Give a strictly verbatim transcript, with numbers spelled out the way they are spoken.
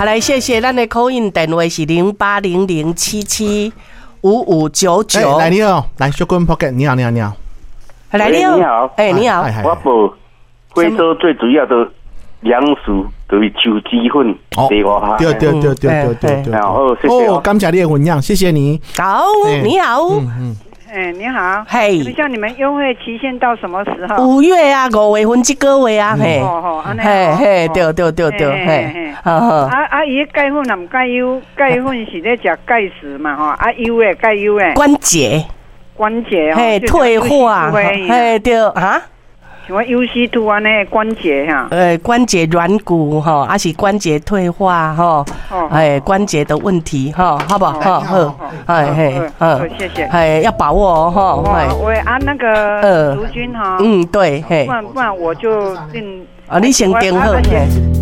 好来，谢谢咱的call in电话是零八零零七七五五九九。 来你好，来小滚 Pocket， 你好你好你好。 来你好，你好，哎你好， 我报贵州最主要的粮食就是手机粉，对我哈。 对对对对对对。 好，谢谢。 哦，感谢你的分享，谢谢你。 好，你好。 嗯嗯。哎，你好， 嘿， 像你们优惠期限到什么时候？ 五月啊，五月份这个月啊，嘿， 哦哦， 嘿嘿，对对对对，嘿，好好。 啊啊，伊钙粉啊，唔钙优，钙粉是咧食钙质嘛，吼，啊优诶，钙优诶， 关节， 关节哦， 嘿，退化，嘿，对啊。 像我 U C 二 安尼关节哈， 呃，关节软骨哈，还是关节退化哈，哎，关节的问题哈，好不好？好好，哎嘿， 好，谢谢， 哎，要把握哦哈， 哎，我按那个卢军哈， 嗯，对，嘿， 不然不然我就定啊，你先定好。